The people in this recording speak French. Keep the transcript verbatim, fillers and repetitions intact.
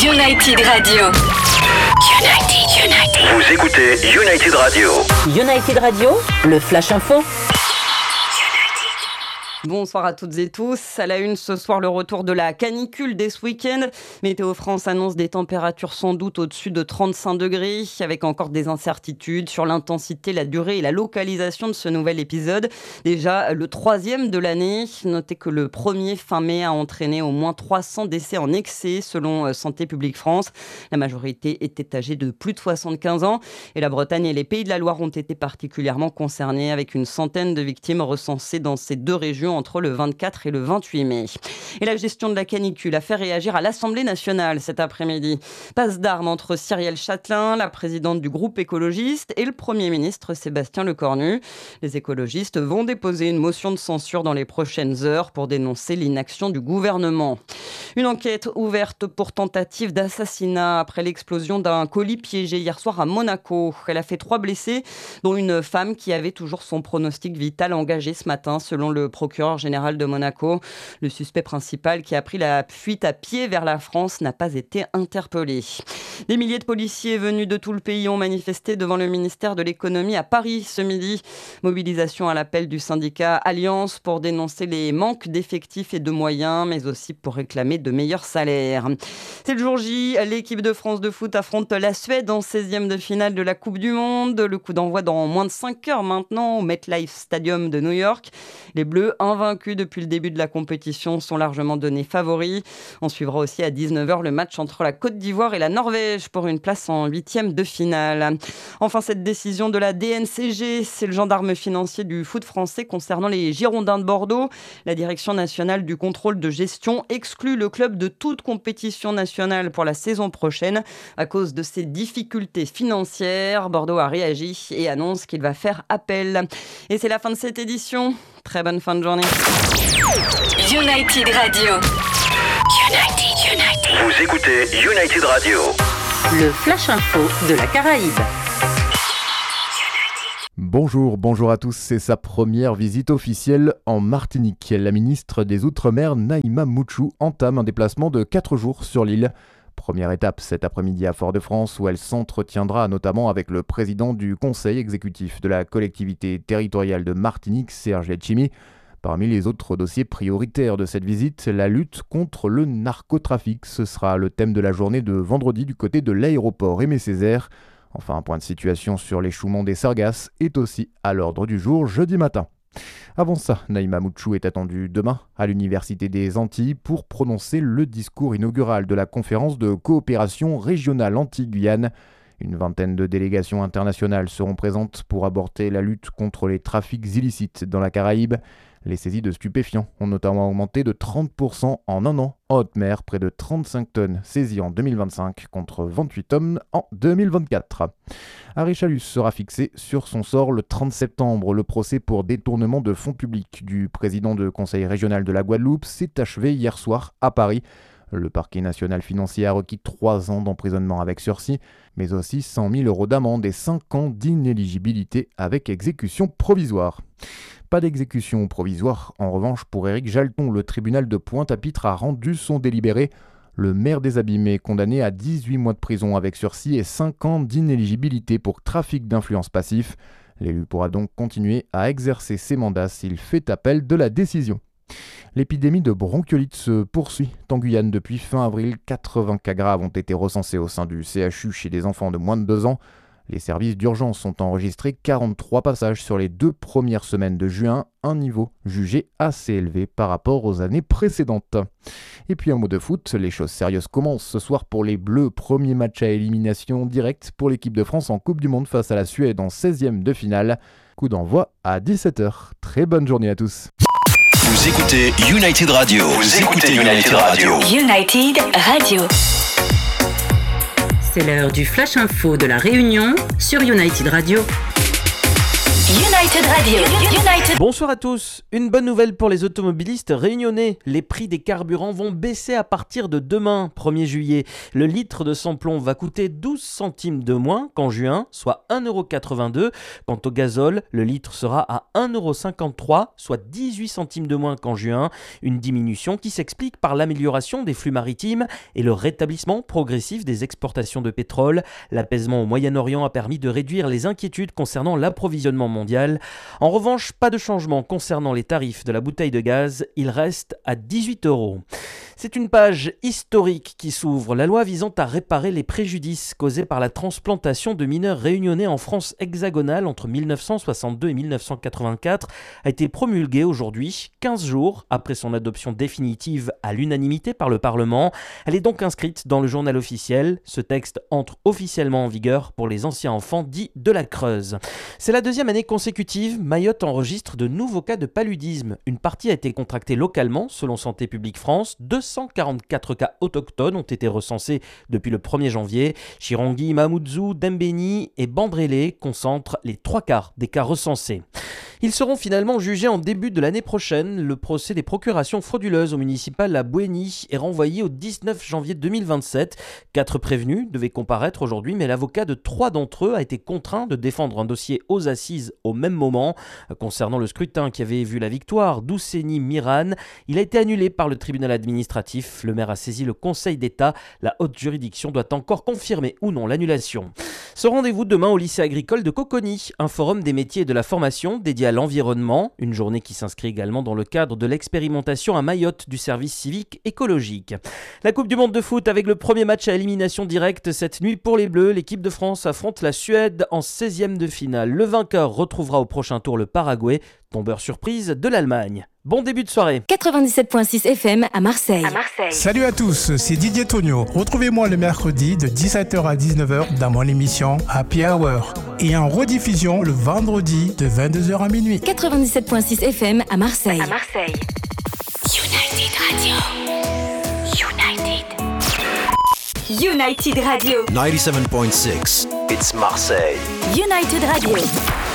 United Radio. United, United. Vous écoutez United Radio. United Radio, le Flash Info. Bonsoir à toutes et tous. À la une ce soir, le retour de la canicule dès ce week-end. Météo France annonce des températures sans doute au-dessus de trente-cinq degrés, avec encore des incertitudes sur l'intensité, la durée et la localisation de ce nouvel épisode. Déjà le troisième de l'année. Notez que le premier fin mai a entraîné au moins trois cents décès en excès selon Santé publique France. La majorité était âgée de plus de soixante-quinze ans et la Bretagne et les Pays de la Loire ont été particulièrement concernés avec une centaine de victimes recensées dans ces deux régions entre le vingt-quatre et le vingt-huit mai. Et la gestion de la canicule a fait réagir à l'Assemblée nationale cet après-midi. Passe d'armes entre Cyrielle Châtelain, la présidente du groupe écologiste, et le Premier ministre Sébastien Lecornu. Les écologistes vont déposer une motion de censure dans les prochaines heures pour dénoncer l'inaction du gouvernement. Une enquête ouverte pour tentative d'assassinat après l'explosion d'un colis piégé hier soir à Monaco. Elle a fait trois blessés, dont une femme qui avait toujours son pronostic vital engagé ce matin, selon le procureur général de Monaco. Le suspect principal qui a pris la fuite à pied vers la France n'a pas été interpellé. Des milliers de policiers venus de tout le pays ont manifesté devant le ministère de l'économie à Paris ce midi. Mobilisation à l'appel du syndicat Alliance pour dénoncer les manques d'effectifs et de moyens, mais aussi pour réclamer de meilleurs salaires. C'est le jour J, l'équipe de France de foot affronte la Suède en seizième de finale de la Coupe du Monde. Le coup d'envoi dans moins de cinq heures maintenant au MetLife Stadium de New York. Les Bleus, invaincus depuis le début de la compétition, sont largement donnés favoris. On suivra aussi à dix-neuf heures le match entre la Côte d'Ivoire et la Norvège pour une place en huitième de finale. Enfin, cette décision de la D N C G, c'est le gendarme financier du foot français concernant les Girondins de Bordeaux. La Direction nationale du contrôle de gestion exclut le club de toute compétition nationale pour la saison prochaine à cause de ses difficultés financières. Bordeaux a réagi et annonce qu'il va faire appel. Et c'est la fin de cette édition. Très bonne fin de journée. United Radio. United, United. Vous écoutez United Radio. Le Flash Info de la Caraïbe. Bonjour, bonjour à tous. C'est sa première visite officielle en Martinique. La ministre des Outre-mer, Naïma Mouchou, entame un déplacement de quatre jours sur l'île. Première étape cet après-midi à Fort-de-France où elle s'entretiendra notamment avec le président du conseil exécutif de la collectivité territoriale de Martinique, Serge Letchimy. Parmi les autres dossiers prioritaires de cette visite, la lutte contre le narcotrafic. Ce sera le thème de la journée de vendredi du côté de l'aéroport Aimé Césaire. Enfin, un point de situation sur l'échouement des sargasses est aussi à l'ordre du jour jeudi matin. Avant ça, Naïma Mouchou est attendue demain à l'Université des Antilles pour prononcer le discours inaugural de la conférence de coopération régionale Antilles-Guyane. Une vingtaine de délégations internationales seront présentes pour aborder la lutte contre les trafics illicites dans la Caraïbe. Les saisies de stupéfiants ont notamment augmenté de trente pour cent en un an en haute mer, près de trente-cinq tonnes saisies en deux mille vingt-cinq contre vingt-huit tonnes en deux mille vingt-quatre. Harry Chalus sera fixé sur son sort le trente septembre. Le procès pour détournement de fonds publics du président du conseil régional de la Guadeloupe s'est achevé hier soir à Paris. Le parquet national financier a requis trois ans d'emprisonnement avec sursis, mais aussi cent mille euros d'amende et cinq ans d'inéligibilité avec exécution provisoire. Pas d'exécution provisoire, en revanche, pour Éric Jalton. Le tribunal de Pointe-à-Pitre a rendu son délibéré. Le maire des Abîmes est condamné à dix-huit mois de prison avec sursis et cinq ans d'inéligibilité pour trafic d'influence passif. L'élu pourra donc continuer à exercer ses mandats s'il fait appel de la décision. L'épidémie de bronchiolite se poursuit en Guyane depuis fin avril. quatre-vingts cas graves ont été recensés au sein du C H U chez des enfants de moins de deux ans. Les services d'urgence ont enregistré quarante-trois passages sur les deux premières semaines de juin, un niveau jugé assez élevé par rapport aux années précédentes. Et puis un mot de foot, les choses sérieuses commencent ce soir pour les Bleus. Premier match à élimination directe pour l'équipe de France en Coupe du Monde face à la Suède en seizième de finale. Coup d'envoi à dix-sept heures. Très bonne journée à tous. Vous écoutez United Radio. Vous écoutez United Radio. United Radio. C'est l'heure du Flash Info de la Réunion sur United Radio. United Radio. United. Bonsoir à tous. Une bonne nouvelle pour les automobilistes réunionnais. Les prix des carburants vont baisser à partir de demain, premier juillet. Le litre de samplon va coûter douze centimes de moins qu'en juin, soit un euro quatre-vingt-deux. Quant au gazole, le litre sera à un euro cinquante-trois, soit dix-huit centimes de moins qu'en juin. Une diminution qui s'explique par l'amélioration des flux maritimes et le rétablissement progressif des exportations de pétrole. L'apaisement au Moyen-Orient a permis de réduire les inquiétudes concernant l'approvisionnement mondial. En revanche, pas de changement concernant les tarifs de la bouteille de gaz, il reste à dix-huit euros. C'est une page historique qui s'ouvre. La loi visant à réparer les préjudices causés par la transplantation de mineurs réunionnais en France hexagonale entre mille neuf cent soixante-deux et mille neuf cent quatre-vingt-quatre a été promulguée aujourd'hui, quinze jours après son adoption définitive à l'unanimité par le Parlement. Elle est donc inscrite dans le journal officiel. Ce texte entre officiellement en vigueur pour les anciens enfants dits de la Creuse. C'est la deuxième année consécutive, Mayotte enregistre de nouveaux cas de paludisme. Une partie a été contractée localement, selon Santé publique France. deux cent quarante-quatre cas autochtones ont été recensés depuis le premier janvier. Chirangui, Mamoudzou, Dembéni et Bandrélé concentrent les trois quarts des cas recensés. Ils seront finalement jugés en début de l'année prochaine. Le procès des procurations frauduleuses au municipal à Bouéni est renvoyé au dix-neuf janvier deux mille vingt-sept. Quatre prévenus devaient comparaître aujourd'hui, mais l'avocat de trois d'entre eux a été contraint de défendre un dossier aux assises au même moment. Concernant le scrutin qui avait vu la victoire d'Ousseni Miran, il a été annulé par le tribunal administratif. Le maire a saisi le Conseil d'État. La haute juridiction doit encore confirmer ou non l'annulation. Ce rendez-vous demain au lycée agricole de Coconi, un forum des métiers et de la formation dédié à l'environnement, une journée qui s'inscrit également dans le cadre de l'expérimentation à Mayotte du service civique écologique. La Coupe du Monde de foot avec le premier match à élimination directe cette nuit pour les Bleus. L'équipe de France affronte la Suède en seizième de finale. Le vainqueur retrouvera au prochain tour le Paraguay, tombeur surprise de l'Allemagne. Bon début de soirée. quatre-vingt-dix-sept virgule six F M à Marseille. à Marseille. Salut à tous, c'est Didier Tonio. Retrouvez-moi le mercredi de dix-sept heures à dix-neuf heures dans mon émission Happy Hour et en rediffusion le vendredi de vingt-deux heures à minuit. quatre-vingt-dix-sept virgule six F M à Marseille. à Marseille. United Radio. United. United Radio. ninety-seven point six. It's Marseille. United Radio.